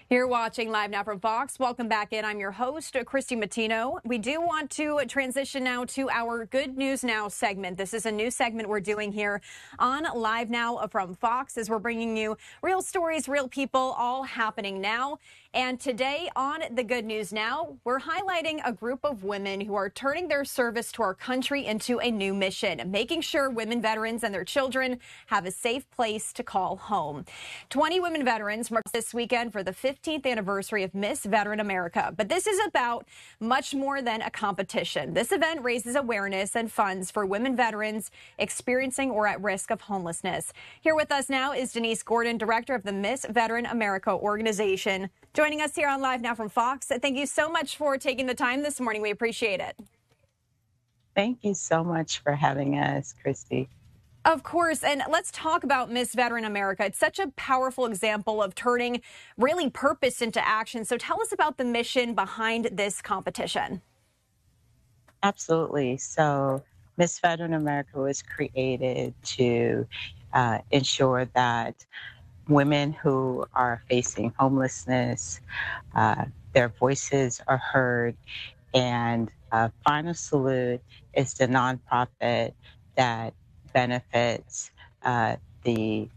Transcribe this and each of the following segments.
You're watching Live Now from Fox. Welcome back in. I'm your host, Christy Matino. We do want to transition now to our Good News Now segment. This is a new segment we're doing here on Live Now from Fox as we're bringing you real stories, real people, all happening now. And today on the Good News Now, we're highlighting a group of women who are turning their service to our country into a new mission, making sure women veterans and their children have a safe place to call home. 20 women veterans marked this weekend for the 15th anniversary of Miss Veteran America. But this is about much more than a competition. This event raises awareness and funds for women veterans experiencing or at risk of homelessness. Here with us now is Denise Gordon, director of the Miss Veteran America organization, joining us here on Live Now from Fox. Thank you so much for taking the time this morning. We appreciate it. Thank you so much for having us, Christy. Of course. And let's talk about Miss Veteran America. It's such a powerful example of turning really purpose into action. So tell us about the mission behind this competition. Absolutely. So Miss Veteran America was created to ensure that women who are facing homelessness, their voices are heard. And Final Salute is the nonprofit that benefits the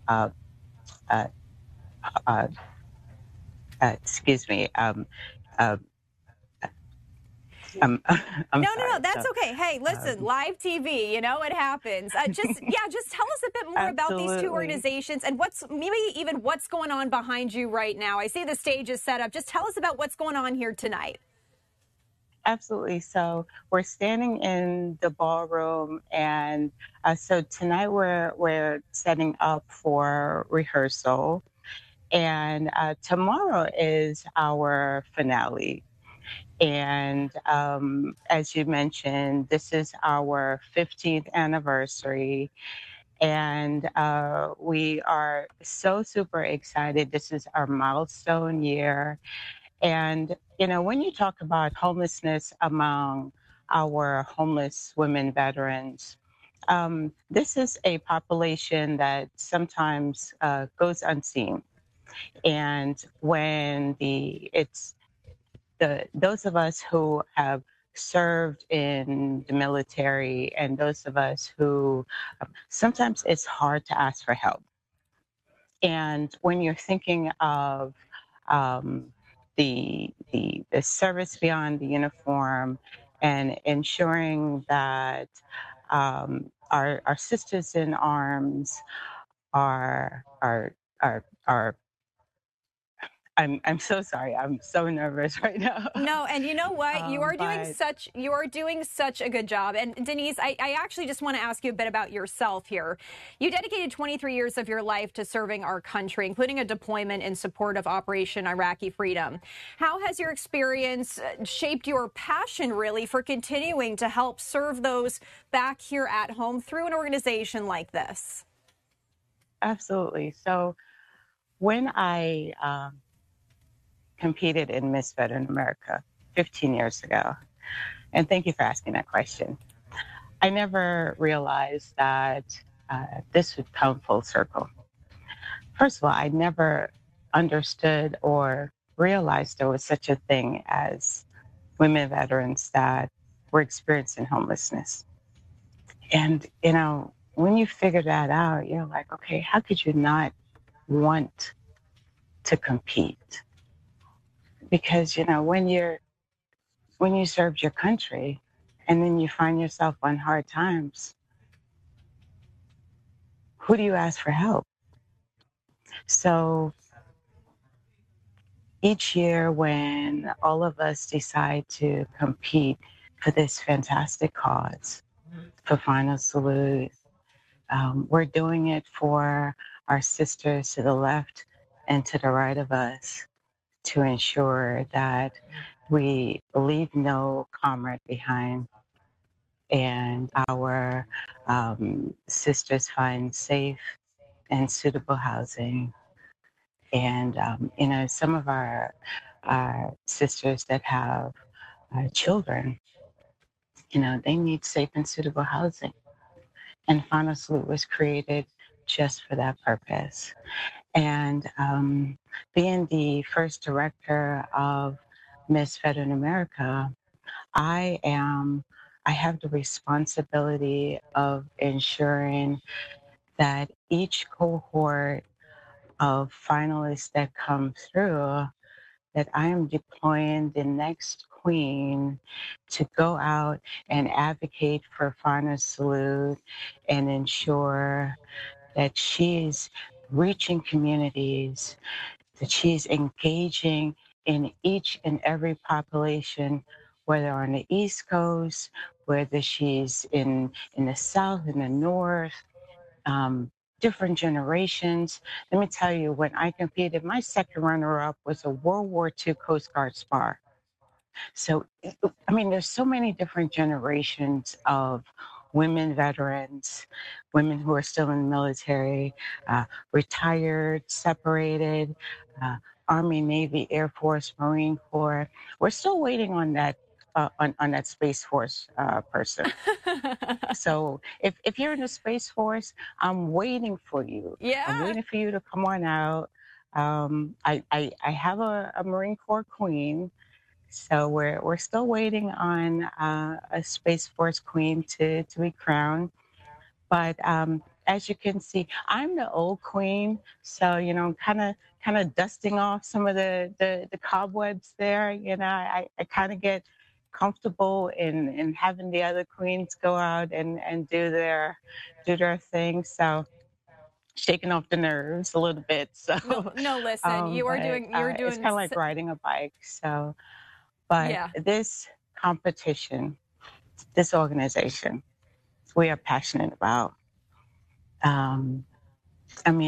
excuse me. I'm no, sorry. that's okay. Hey, listen, live TV, you know, it happens. Just tell us a bit more about these two organizations and what's going on behind you right now. I see the stage is set up. Just tell us about what's going on here tonight. Absolutely. So we're standing in the ballroom, and so tonight we're setting up for rehearsal, and tomorrow is our finale. And as you mentioned, this is our 15th anniversary, and we are so super excited. This is our milestone year. And, you know, when you talk about homelessness among our homeless women veterans, this is a population that sometimes goes unseen. And when those of us who have served in the military and those of us who sometimes it's hard to ask for help. And when you're thinking of the service beyond the uniform and ensuring that our sisters in arms are I'm so sorry. I'm so nervous right now. No, and you know what? You are doing such a good job. And Denise, I actually just want to ask you a bit about yourself here. You dedicated 23 years of your life to serving our country, including a deployment in support of Operation Iraqi Freedom. How has your experience shaped your passion, really, for continuing to help serve those back here at home through an organization like this? Absolutely. So when I competed in Miss Veteran America 15 years ago. And thank you for asking that question. I never realized that this would come full circle. First of all, I never understood or realized there was such a thing as women veterans that were experiencing homelessness. And, you know, when you figure that out, you're like, okay, how could you not want to compete? Because, you know, when you served your country and then you find yourself on hard times, who do you ask for help? So each year when all of us decide to compete for this fantastic cause, for Final Salute, we're doing it for our sisters to the left and to the right of us, to ensure that we leave no comrade behind and our sisters find safe and suitable housing. And, you know, some of our sisters that have children, you know, they need safe and suitable housing. And Final Salute was created just for that purpose. And being the first director of Miss Veteran America, I am. I have the responsibility of ensuring that each cohort of finalists that come through, that I am deploying the next queen to go out and advocate for Finest Salute and ensure that she's reaching communities, that she's engaging in each and every population, whether on the East Coast, whether she's in the South, in the North, um, different generations. Let me tell you, when I competed, my second runner-up was a World War II Coast Guard spar. So, I mean, there's so many different generations of women veterans, women who are still in the military, retired, separated, uh, Army, Navy, Air Force, Marine Corps. We're still waiting on that. On that Space Force person. So if you're in the Space Force, I'm waiting for you. Yeah. I'm waiting for you to come on out. I have a Marine Corps queen, so we're still waiting on a Space Force queen to be crowned. But as you can see, I'm the old queen, so kind of dusting off some of the cobwebs there. I kind of get comfortable in having the other queens go out and do their thing. So shaking off the nerves a little bit. So No, listen, you're it's doing kind of like riding a bike. So, but yeah. this competition, this organization, we are passionate about. I mean.